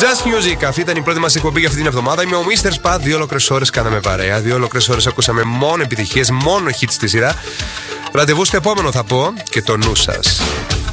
Just Music, αυτή ήταν η πρώτη μας εκπομπή για αυτή την εβδομάδα. Είμαι ο Mr. Spa. 2 ολόκληρες ώρες κάναμε παρέα. 2 ολόκληρες ώρες ακούσαμε μόνο επιτυχίες, μόνο hits στη σειρά. Ραντεβού στο επόμενο θα πω και το νου σας.